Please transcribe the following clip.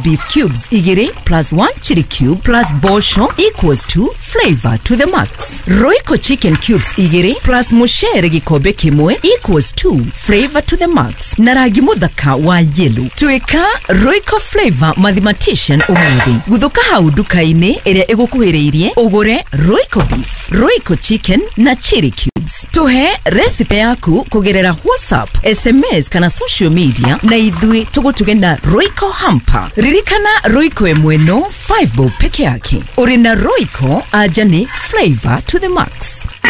beef cubes igere plus 1 chili cube plus bosho equals to flavor to the max. Royco chicken cubes igere plus mushere gikombe kimwe equals to flavor to the max. Na rangi muthaka wa yellow. Tuika Royco flavor mathematician umuthi. Guthuka hau duka-ini iria igukuhiriirie ugure Royco beef, Royco chicken na chili cubes. Tuhe recipe yaku kugerera WhatsApp, SMS kana social media na ithui tugutuge na Royco hamper. Ririkana Royco emweno 5 bob peke yake. Uri na Royco ajani flavor to the max.